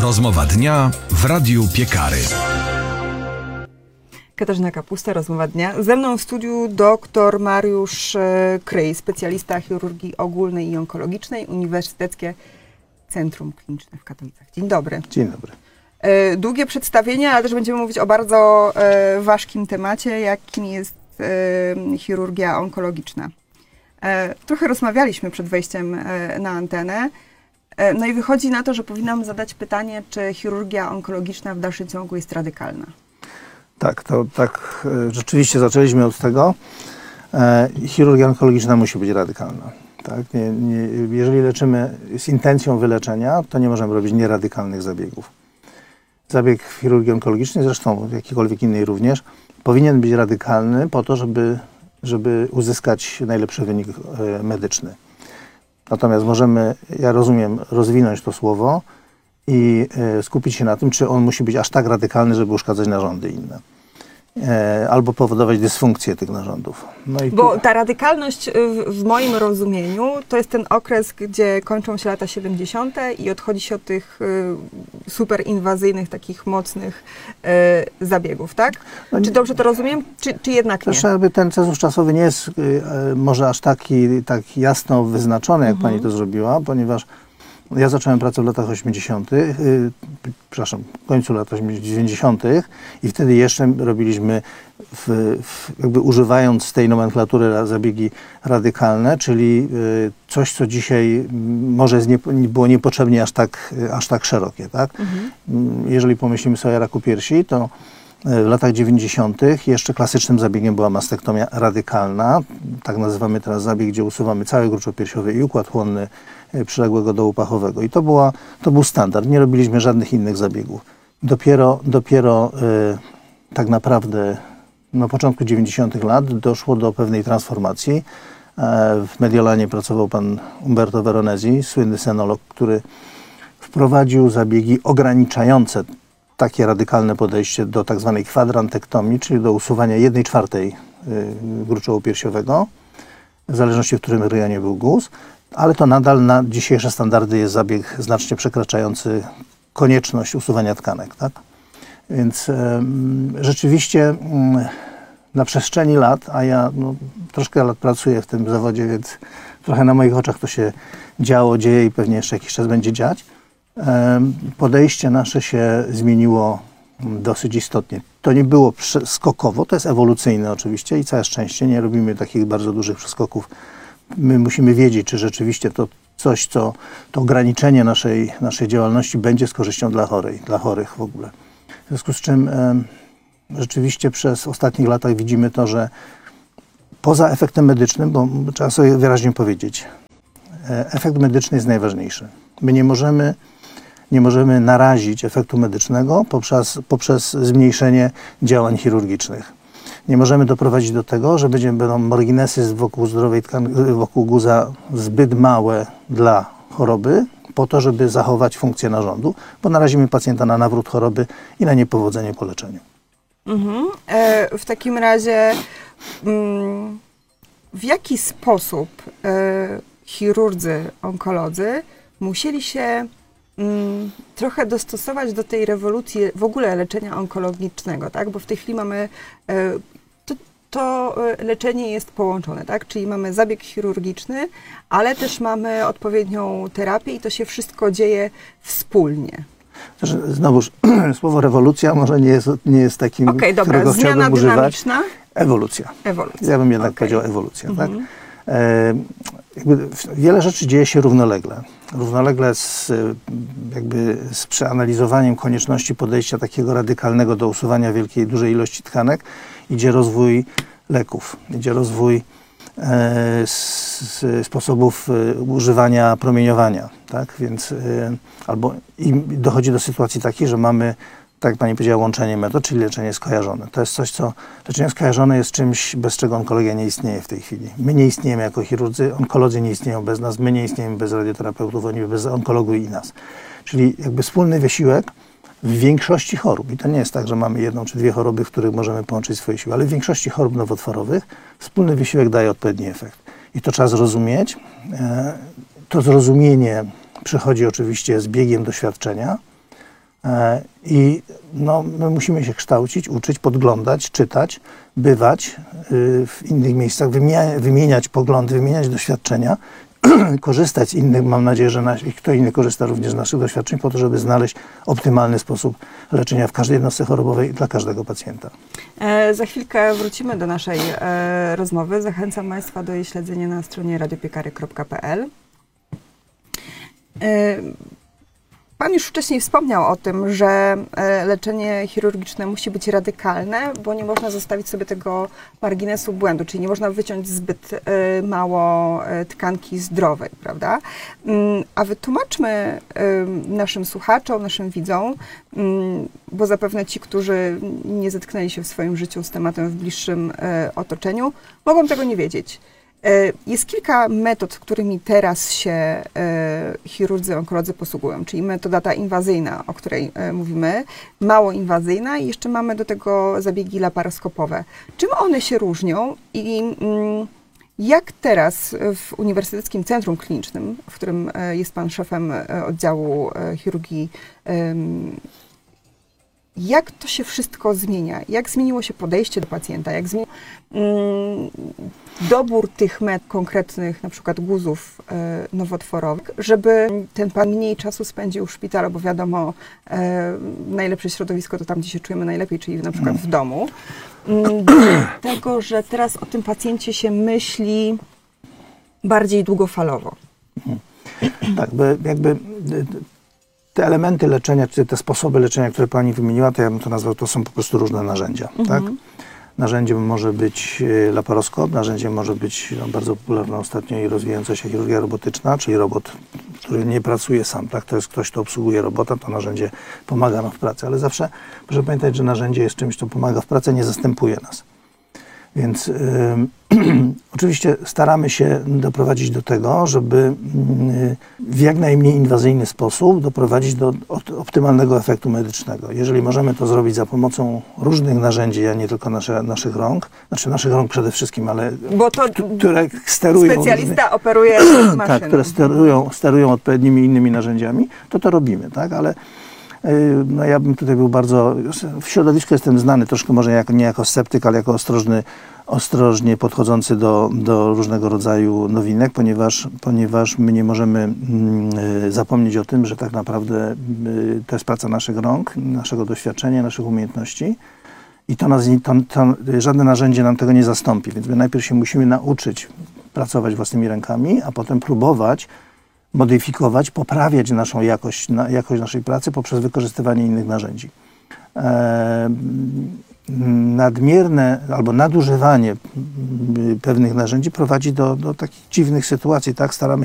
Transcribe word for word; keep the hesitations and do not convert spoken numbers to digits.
Rozmowa dnia w Radiu Piekary. Katarzyna Kapusta, rozmowa dnia. Ze mną w studiu dr Mariusz Kryj, specjalista chirurgii ogólnej i onkologicznej, Uniwersyteckie Centrum Kliniczne w Katowicach. Dzień dobry. Dzień dobry. Długie przedstawienie, ale też będziemy mówić o bardzo ważkim temacie, jakim jest chirurgia onkologiczna. Trochę rozmawialiśmy przed wejściem na antenę. No i wychodzi na to, że powinnam zadać pytanie, czy chirurgia onkologiczna w dalszym ciągu jest radykalna? Tak, to tak rzeczywiście zaczęliśmy od tego. E, chirurgia onkologiczna musi być radykalna. Tak? Nie, nie, jeżeli leczymy z intencją wyleczenia, to nie możemy robić nieradykalnych zabiegów. Zabieg w chirurgii onkologicznej, zresztą w jakiejkolwiek innej również, powinien być radykalny po to, żeby, żeby uzyskać najlepszy wynik e, medyczny. Natomiast możemy, ja rozumiem, rozwinąć to słowo i e, skupić się na tym, czy on musi być aż tak radykalny, żeby uszkadzać narządy inne. E, albo powodować dysfunkcję tych narządów. No i Bo tu... ta radykalność w, w moim rozumieniu to jest ten okres, gdzie kończą się lata siedemdziesiąte i odchodzi się od tych y, super inwazyjnych, takich mocnych y, zabiegów, tak? No, czy dobrze to rozumiem, czy, czy jednak nie? Zresztą jakby ten cenzus czasowy nie jest y, y, może aż taki tak jasno wyznaczony, jak mhm. pani to zrobiła, ponieważ ja zacząłem pracę w latach osiemdziesiątych, yy, przepraszam, w końcu lat dziewięćdziesiątych i wtedy jeszcze robiliśmy, w, w, jakby używając tej nomenklatury zabiegi radykalne, czyli yy, coś, co dzisiaj może nie, było niepotrzebnie aż tak, aż tak szerokie. Tak? Mhm. Jeżeli pomyślimy sobie o raku piersi, to w latach dziewięćdziesiątych jeszcze klasycznym zabiegiem była mastektomia radykalna. Tak nazywamy teraz zabieg, gdzie usuwamy cały gruczoł piersiowy i układ chłonny przyległego dołu pachowego. I to, była, to był standard. Nie robiliśmy żadnych innych zabiegów. Dopiero, dopiero y, tak naprawdę na początku dziewięćdziesiątych lat doszło do pewnej transformacji. E, w Mediolanie pracował pan Umberto Veronesi, słynny senolog, który wprowadził zabiegi ograniczające takie radykalne podejście do tak zwanej kwadrantektomii, czyli do usuwania jednej czwartej y, gruczołu piersiowego, w zależności w którym rejonie był guz, ale to nadal na dzisiejsze standardy jest zabieg znacznie przekraczający konieczność usuwania tkanek. Tak? Więc y, rzeczywiście y, na przestrzeni lat, a ja no, troszkę lat pracuję w tym zawodzie, więc trochę na moich oczach to się działo, dzieje i pewnie jeszcze jakiś czas będzie dziać, podejście nasze się zmieniło dosyć istotnie. To nie było skokowo, to jest ewolucyjne oczywiście i całe szczęście, nie robimy takich bardzo dużych przeskoków. My musimy wiedzieć, czy rzeczywiście to coś, co to ograniczenie naszej, naszej działalności będzie z korzyścią dla chorej, dla chorych w ogóle. W związku z czym e, rzeczywiście przez ostatnich latach widzimy to, że poza efektem medycznym, bo trzeba sobie wyraźnie powiedzieć, e, efekt medyczny jest najważniejszy. My nie możemy Nie możemy narazić efektu medycznego poprzez, poprzez zmniejszenie działań chirurgicznych. Nie możemy doprowadzić do tego, że będzie, będą marginesy wokół zdrowej tkanki, wokół guza zbyt małe dla choroby, po to, żeby zachować funkcję narządu, bo narazimy pacjenta na nawrót choroby i na niepowodzenie po leczeniu. Mhm. E, w takim razie mm, w jaki sposób e, chirurdzy, onkolodzy musieli się Mm, trochę dostosować do tej rewolucji w ogóle leczenia onkologicznego, tak? Bo w tej chwili mamy, e, to, to leczenie jest połączone, tak? Czyli mamy zabieg chirurgiczny, ale też mamy odpowiednią terapię i to się wszystko dzieje wspólnie. Znaczy, znowuż słowo rewolucja może nie jest, nie jest takim, okay, dobra. którego Zmiana chciałbym używać. dynamiczna? Ewolucja. Ewolucja. Ja bym jednak okay. powiedział ewolucja, mhm. tak? E, jakby wiele rzeczy dzieje się równolegle. Równolegle z, jakby z przeanalizowaniem konieczności podejścia takiego radykalnego do usuwania wielkiej, dużej ilości tkanek idzie rozwój leków, idzie rozwój e, s, sposobów e, używania promieniowania, tak? Więc e, albo i dochodzi do sytuacji takiej, że mamy, tak jak pani powiedziała, łączenie metod, czyli leczenie skojarzone. To jest coś, co leczenie skojarzone jest czymś, bez czego onkologia nie istnieje w tej chwili. My nie istniejemy jako chirurdzy, onkolodzy nie istnieją bez nas, my nie istniejemy bez radioterapeutów, oni bez onkologów i nas. Czyli jakby wspólny wysiłek w większości chorób. I to nie jest tak, że mamy jedną czy dwie choroby, w których możemy połączyć swoje siły, ale w większości chorób nowotworowych wspólny wysiłek daje odpowiedni efekt. I to trzeba zrozumieć. To zrozumienie przychodzi oczywiście z biegiem doświadczenia, E, I no, my musimy się kształcić, uczyć, podglądać, czytać, bywać y, w innych miejscach, wymieniać, wymieniać poglądy, wymieniać doświadczenia, korzystać z innych, mam nadzieję, że nasz, i kto inny korzysta również z naszych doświadczeń po to, żeby znaleźć optymalny sposób leczenia w każdej jednostce chorobowej dla każdego pacjenta. E, za chwilkę wrócimy do naszej e, rozmowy. Zachęcam Państwa do jej śledzenia na stronie radiopiekary kropka p l. E, Pan już wcześniej wspomniał o tym, że e, leczenie chirurgiczne musi być radykalne, bo nie można zostawić sobie tego marginesu błędu, czyli nie można wyciąć zbyt e, mało e, tkanki zdrowej, prawda? Mm, a wytłumaczmy e, naszym słuchaczom, naszym widzom, mm, bo zapewne ci, którzy nie zetknęli się w swoim życiu z tematem w bliższym e, otoczeniu, mogą tego nie wiedzieć. Jest kilka metod, którymi teraz się e, chirurdzy onkolodzy posługują, czyli metoda ta inwazyjna, o której e, mówimy, mało inwazyjna i jeszcze mamy do tego zabiegi laparoskopowe. Czym one się różnią i mm, jak teraz w Uniwersyteckim Centrum Klinicznym, w którym e, jest Pan szefem e, oddziału e, chirurgii, e, jak to się wszystko zmienia? Jak zmieniło się podejście do pacjenta? Jak zmienił mm, dobór tych met konkretnych, na przykład guzów e, nowotworowych, żeby ten pan mniej czasu spędził w szpitalu, bo wiadomo, e, najlepsze środowisko to tam, gdzie się czujemy najlepiej, czyli na przykład w domu. Mm, dlatego, że teraz o tym pacjencie się myśli bardziej długofalowo. Tak, by, jakby te elementy leczenia, czy te sposoby leczenia, które Pani wymieniła, to ja bym to nazwał, to są po prostu różne narzędzia, mhm. tak? Narzędziem może być laparoskop, narzędziem może być no, bardzo popularna ostatnio i rozwijająca się chirurgia robotyczna, czyli robot, który nie pracuje sam, tak? To jest ktoś, kto obsługuje robota, to narzędzie pomaga nam w pracy, ale zawsze proszę pamiętać, że narzędzie jest czymś, co pomaga w pracy, nie zastępuje nas. Więc y, oczywiście staramy się doprowadzić do tego, żeby y, w jak najmniej inwazyjny sposób doprowadzić do optymalnego efektu medycznego. Jeżeli możemy to zrobić za pomocą różnych narzędzi, a nie tylko nasze, naszych rąk, znaczy naszych rąk przede wszystkim, ale bo to które sterują... Specjalista różny, operuje maszyną. Tak, które sterują, sterują odpowiednimi innymi narzędziami, to to robimy, tak, ale no ja bym tutaj był bardzo, w środowisku jestem znany troszkę może jako, nie jako sceptyk, ale jako ostrożny, ostrożnie podchodzący do, do różnego rodzaju nowinek, ponieważ, ponieważ my nie możemy mm, zapomnieć o tym, że tak naprawdę y, to jest praca naszych rąk, naszego doświadczenia, naszych umiejętności i to, nas, to, to żadne narzędzie nam tego nie zastąpi, więc my najpierw się musimy nauczyć pracować własnymi rękami, a potem próbować modyfikować, poprawiać naszą jakość, na, jakość naszej pracy poprzez wykorzystywanie innych narzędzi. E, nadmierne albo nadużywanie pewnych narzędzi prowadzi do, do takich dziwnych sytuacji, tak? Staramy się